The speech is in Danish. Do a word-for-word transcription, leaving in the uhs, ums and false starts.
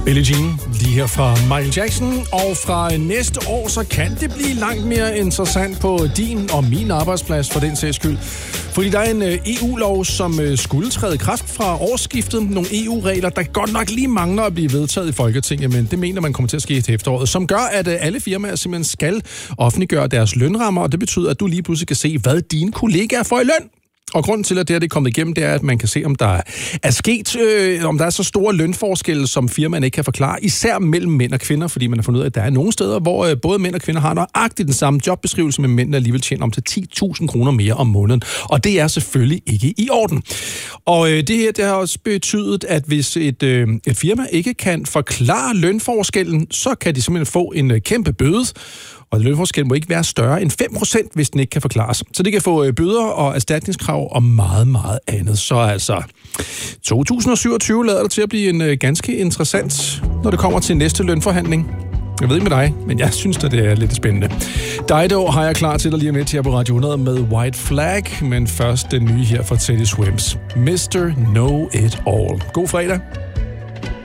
Billie Jean, lige her fra Michael Jackson, og fra næste år, så kan det blive langt mere interessant på din og min arbejdsplads for den sags skyld. Fordi der er en E U-lov, som skulle træde i kraft fra årsskiftet. Nogle E U-regler, der godt nok lige mangler at blive vedtaget i Folketinget, men det mener man kommer til at ske til efteråret, som gør, at alle firmaer simpelthen skal offentliggøre deres lønrammer, og det betyder, at du lige pludselig kan se, hvad dine kollegaer får i løn. Og grunden til, at det her det er kommet igennem, det er, at man kan se, om der er sket, øh, om der er så store lønforskelle, som firmaerne ikke kan forklare, især mellem mænd og kvinder, fordi man har fundet ud af, at der er nogle steder, hvor øh, både mænd og kvinder har nøjagtigt den samme jobbeskrivelse, men mændene alligevel tjener om til ti tusind kroner mere om måneden. Og det er selvfølgelig ikke i orden. Og øh, det her, det har også betydet, at hvis et, øh, et firma ikke kan forklare lønforskellen, så kan de simpelthen få en øh, kæmpe bøde. Og lønforskellen må ikke være større end fem procent, hvis den ikke kan forklares. Så det kan få bøder og erstatningskrav og meget, meget andet. Så altså, to tusind syvogtyve lader det til at blive en ganske interessant, når det kommer til næste lønforhandling. Jeg ved ikke med dig, men jeg synes, at det er lidt spændende. Dido har jeg klar til at lige er med til her på Radio hundrede med White Flag, men først den nye her fra Teddy Swims. mister Know It All. God fredag.